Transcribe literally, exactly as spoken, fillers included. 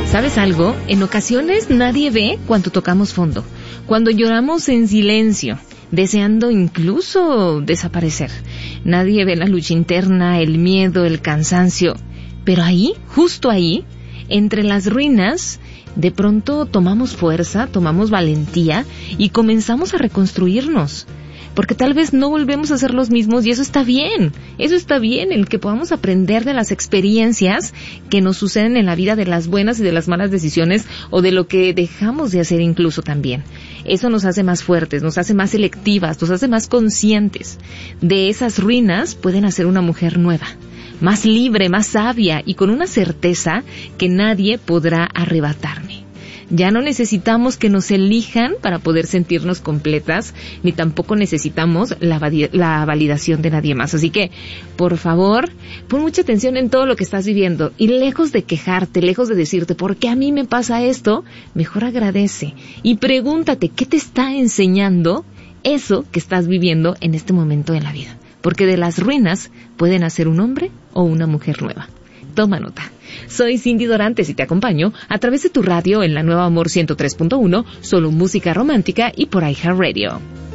¿Sabes algo? En ocasiones nadie ve cuando tocamos fondo, cuando lloramos en silencio, deseando incluso desaparecer. Nadie ve la lucha interna, el miedo, el cansancio. Pero ahí, justo ahí, entre las ruinas, de pronto tomamos fuerza, tomamos valentía y comenzamos a reconstruirnos. Porque tal vez no volvemos a ser los mismos y eso está bien. Eso está bien, el que podamos aprender de las experiencias que nos suceden en la vida, de las buenas y de las malas decisiones o de lo que dejamos de hacer incluso también. Eso nos hace más fuertes, nos hace más selectivas, nos hace más conscientes. De esas ruinas pueden hacer una mujer nueva, más libre, más sabia y con una certeza que nadie podrá arrebatarme. Ya no necesitamos que nos elijan para poder sentirnos completas, ni tampoco necesitamos la, vali- la validación de nadie más. Así que, por favor, pon mucha atención en todo lo que estás viviendo y lejos de quejarte, lejos de decirte, ¿por qué a mí me pasa esto? Mejor agradece y pregúntate, ¿qué te está enseñando eso que estás viviendo en este momento de la vida? Porque de las ruinas pueden hacer un hombre o una mujer nueva. Toma nota. Soy Cindy Dorantes y te acompaño a través de tu radio en la Nueva Amor ciento tres punto uno, solo música romántica y por iHeartRadio.